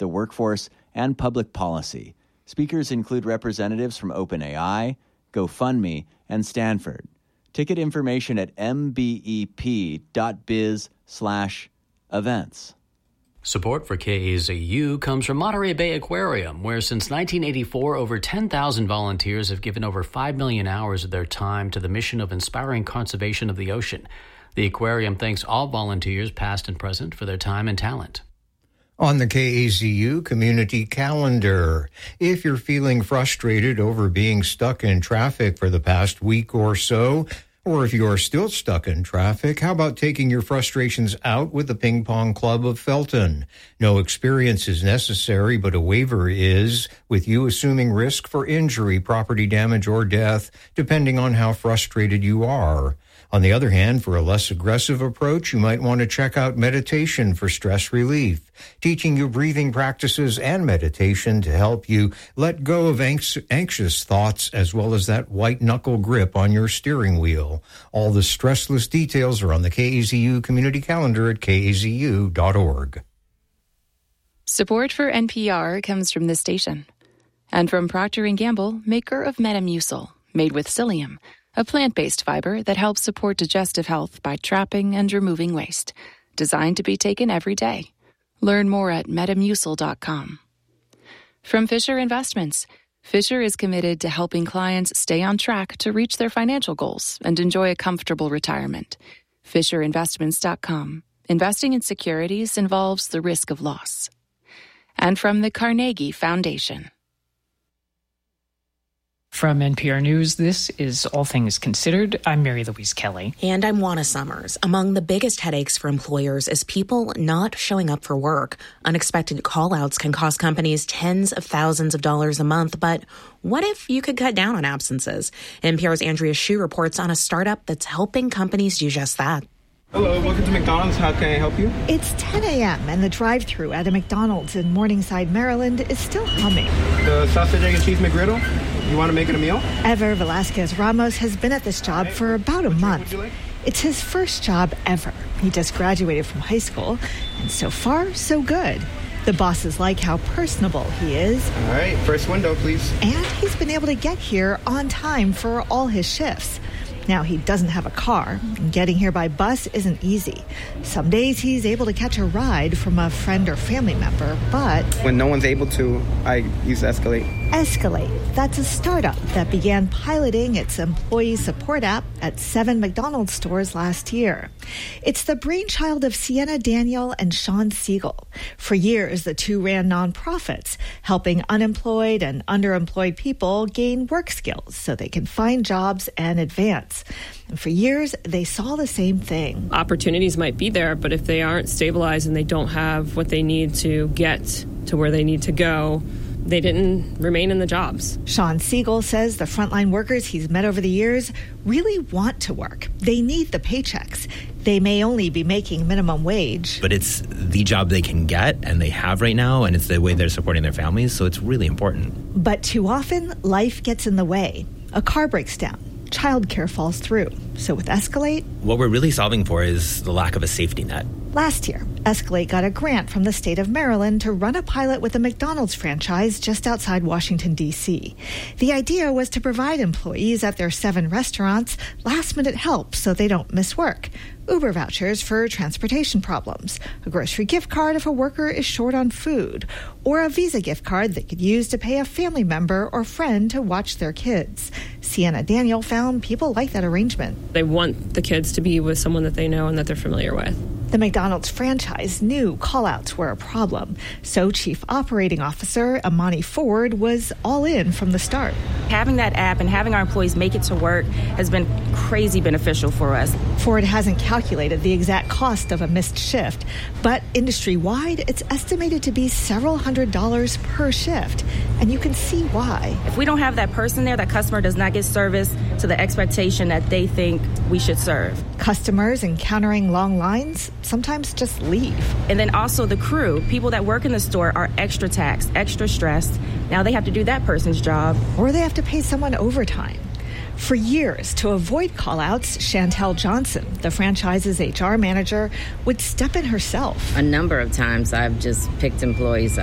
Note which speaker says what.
Speaker 1: the workforce, and public policy. Speakers include representatives from OpenAI, GoFundMe, and Stanford. Ticket information at mbep.biz/events.
Speaker 2: Support for KAZU comes from Monterey Bay Aquarium, where since 1984, over 10,000 volunteers have given over 5 million hours of their time to the mission of inspiring conservation of the ocean. The aquarium thanks all volunteers, past and present, for their time and talent.
Speaker 3: On the KAZU community calendar, if you're feeling frustrated over being stuck in traffic for the past week or so, or if you're still stuck in traffic, how about taking your frustrations out with the Ping Pong Club of Felton? No experience is necessary, but a waiver is, with you assuming risk for injury, property damage, or death, depending on how frustrated you are. On the other hand, for a less aggressive approach, you might want to check out meditation for stress relief, teaching you breathing practices and meditation to help you let go of anxious thoughts as well as that white-knuckle grip on your steering wheel. All the stressless details are on the KAZU community calendar at kazu.org.
Speaker 4: Support for NPR comes from this station and from Procter & Gamble, maker of Metamucil, made with psyllium, a plant-based fiber that helps support digestive health by trapping and removing waste. Designed to be taken every day. Learn more at metamucil.com. From Fisher Investments, Fisher is committed to helping clients stay on track to reach their financial goals and enjoy a comfortable retirement. FisherInvestments.com. Investing in securities involves the risk of loss. And from the Carnegie Foundation.
Speaker 5: From NPR News, this is All Things Considered. I'm Mary Louise Kelly.
Speaker 6: And I'm Juana Summers. Among the biggest headaches for employers is people not showing up for work. Unexpected call-outs can cost companies tens of thousands of dollars a month, but what if you could cut down on absences? NPR's Andrea Hsu reports on a startup that's helping companies do just that.
Speaker 7: Hello, welcome to McDonald's. How can I help you?
Speaker 8: It's 10 a.m. and the drive-thru at a McDonald's in Morningside, Maryland is still humming.
Speaker 7: The sausage, egg, and cheese McGriddle? You want to make it a meal?
Speaker 8: Ever Velasquez Ramos has been at this job for about a month. It's his first job ever. He just graduated from high school, and so far, so good. The bosses like how personable he is.
Speaker 7: All right, first window, please.
Speaker 8: And he's been able to get here on time for all his shifts. Now, he doesn't have a car, and getting here by bus isn't easy. Some days he's able to catch a ride from a friend or family member, but
Speaker 7: when no one's able to, I use Escalate.
Speaker 8: Escalate, that's a startup that began piloting its employee support app at 7 McDonald's stores last year. It's the brainchild of Sienna Daniel and Sean Siegel. For years, the two ran nonprofits, helping unemployed and underemployed people gain work skills so they can find jobs and advance. And for years, they saw the same thing.
Speaker 9: Opportunities might be there, but if they aren't stabilized and they don't have what they need to get to where they need to go, they didn't remain in the jobs.
Speaker 8: Sean Siegel says the frontline workers he's met over the years really want to work. They need the paychecks. They may only be making minimum wage.
Speaker 10: But it's the job they can get and they have right now, and it's the way they're supporting their families, so it's really important.
Speaker 8: But too often, life gets in the way. A car breaks down. Childcare falls through. So with Escalate,
Speaker 10: what we're really solving for is the lack of a safety net.
Speaker 8: Last year, Escalate got a grant from the state of Maryland to run a pilot with a McDonald's franchise just outside Washington, D.C. The idea was to provide employees at their 7 restaurants last-minute help so they don't miss work. Uber vouchers for transportation problems, a grocery gift card if a worker is short on food, or a Visa gift card they could use to pay a family member or friend to watch their kids. Sienna Daniel found people like that arrangement.
Speaker 9: They want the kids to be with someone that they know and that they're familiar with.
Speaker 8: The McDonald's franchise knew call-outs were a problem, so Chief Operating Officer Amani Ford was all in from the start.
Speaker 11: Having that app and having our employees make it to work has been crazy beneficial for us.
Speaker 8: Ford hasn't calculated the exact cost of a missed shift, but industry-wide, it's estimated to be several $100s per shift, and you can see why.
Speaker 11: If we don't have that person there, that customer does not get service to the expectation that they think we should serve.
Speaker 8: Customers encountering long lines sometimes just leave.
Speaker 11: And then also the crew, people that work in the store are extra taxed, extra stressed. Now they have to do that person's job.
Speaker 8: Or they have to pay someone overtime. For years, to avoid call-outs, Chantel Johnson, the franchise's HR manager, would step in herself.
Speaker 12: A number of times I've just picked employees